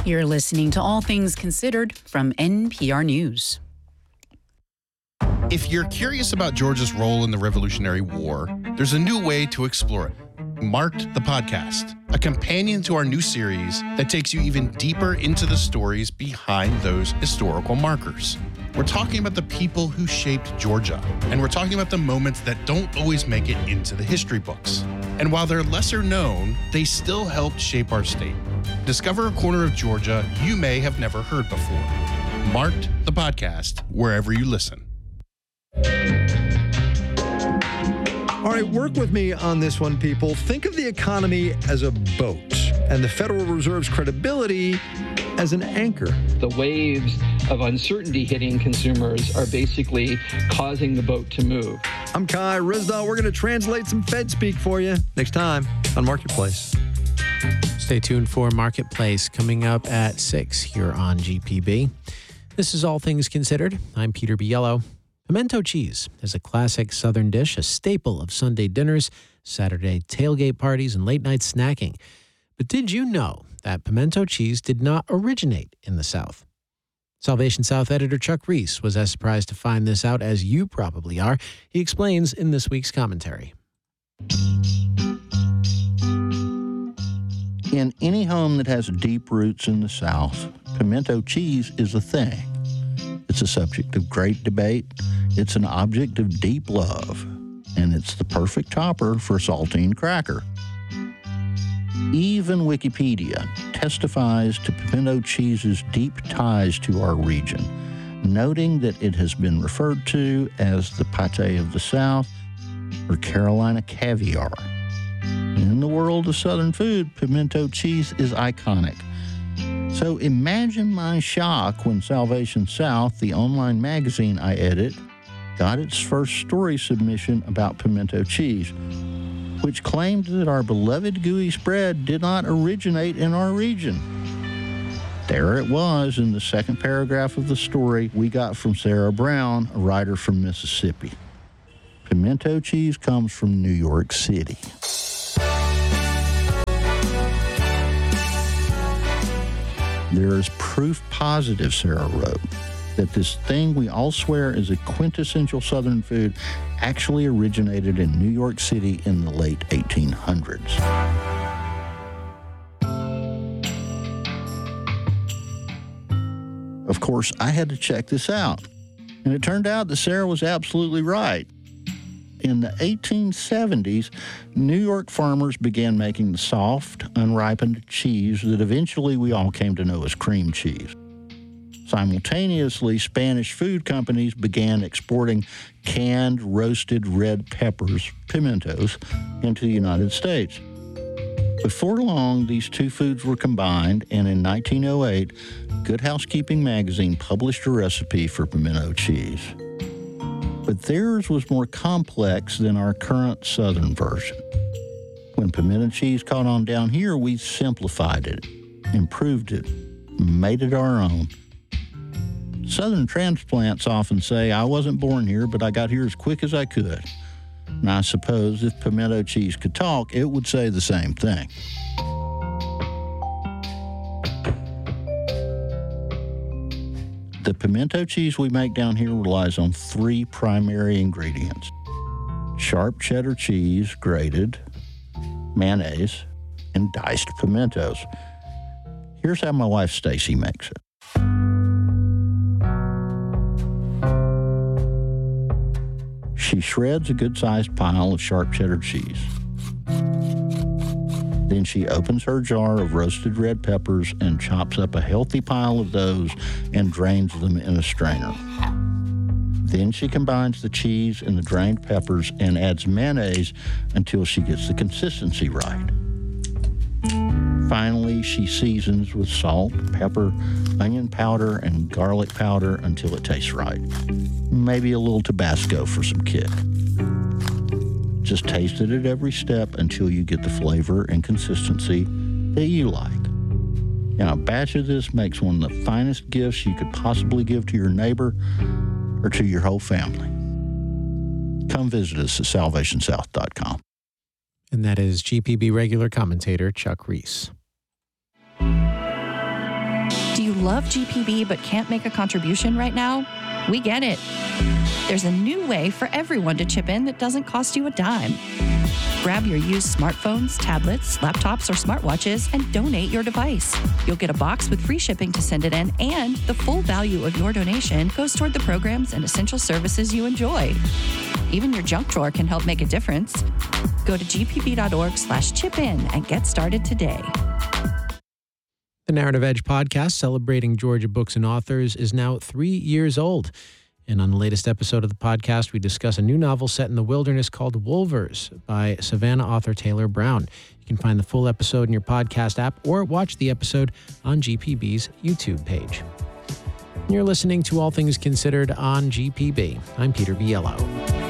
You're listening to All Things Considered from NPR News. If you're curious about Georgia's role in the Revolutionary War, there's a new way to explore it. Marked the Podcast, a companion to our new series that takes you even deeper into the stories behind those historical markers. We're talking about the people who shaped Georgia, and we're talking about the moments that don't always make it into the history books. And while they're lesser known, they still helped shape our state. Discover a corner of Georgia you may have never heard before. Marked the Podcast, wherever you listen. All right, work with me on this one, people. Think of the economy as a boat and the Federal Reserve's credibility as an anchor. The waves of uncertainty hitting consumers are basically causing the boat to move. I'm Kai Ryssdal. We're going to translate some Fed speak for you next time on Marketplace. Stay tuned for Marketplace coming up at 6 here on GPB. This is All Things Considered. I'm Peter Biello. Pimento cheese is a classic Southern dish, a staple of Sunday dinners, Saturday tailgate parties, and late-night snacking. But did you know that pimento cheese did not originate in the South? Salvation South editor Chuck Reese was as surprised to find this out as you probably are. He explains in this week's commentary. In any home that has deep roots in the South, pimento cheese is a thing. It's a subject of great debate, it's an object of deep love, and it's the perfect topper for a saltine cracker. Even Wikipedia testifies to pimento cheese's deep ties to our region, noting that it has been referred to as the pate of the South or Carolina caviar. In the world of Southern food, pimento cheese is iconic. So imagine my shock when Salvation South, the online magazine I edit, got its first story submission about pimento cheese, which claimed that our beloved gooey spread did not originate in our region. There it was in the second paragraph of the story we got from Sarah Brown, a writer from Mississippi. Pimento cheese comes from New York City. There is proof positive, Sarah wrote, that this thing we all swear is a quintessential Southern food actually originated in New York City in the late 1800s. Of course, I had to check this out, and it turned out that Sarah was absolutely right. In the 1870s, New York farmers began making the soft, unripened cheese that eventually we all came to know as cream cheese. Simultaneously, Spanish food companies began exporting canned, roasted red peppers, pimentos, into the United States. Before long, these two foods were combined, and in 1908, Good Housekeeping magazine published a recipe for pimento cheese. But theirs was more complex than our current Southern version. When pimento cheese caught on down here, we simplified it, improved it, made it our own. Southern transplants often say, I wasn't born here, but I got here as quick as I could. And I suppose if pimento cheese could talk, it would say the same thing. The pimento cheese we make down here relies on three primary ingredients: sharp cheddar cheese, grated, mayonnaise, and diced pimentos. Here's how my wife Stacy makes it. She shreds a good-sized pile of sharp cheddar cheese. Then she opens her jar of roasted red peppers and chops up a healthy pile of those and drains them in a strainer. Then she combines the cheese and the drained peppers and adds mayonnaise until she gets the consistency right. Finally, she seasons with salt, pepper, onion powder, and garlic powder until it tastes right. Maybe a little Tabasco for some kick. Just taste it at every step until you get the flavor and consistency that you like. Now, a batch of this makes one of the finest gifts you could possibly give to your neighbor or to your whole family. Come visit us at salvationsouth.com. And that is GPB regular commentator Chuck Reese. love GPB but can't make a contribution right now? We get it. There's a new way for everyone to chip in that doesn't cost you a dime. Grab your used smartphones, tablets, laptops, or smartwatches and donate your device. You'll get a box with free shipping to send it in, and the full value of your donation goes toward the programs and essential services you enjoy. Even your junk drawer can help make a difference. Go to gpb.org/chip-in and get started today. The Narrative Edge podcast, celebrating Georgia books and authors, is now 3 years old. And on the latest episode of the podcast, we discuss a new novel set in the wilderness called Wolvers by Savannah author Taylor Brown. You can find the full episode in your podcast app or watch the episode on GPB's YouTube page. You're listening to All Things Considered on GPB. I'm Peter Biello.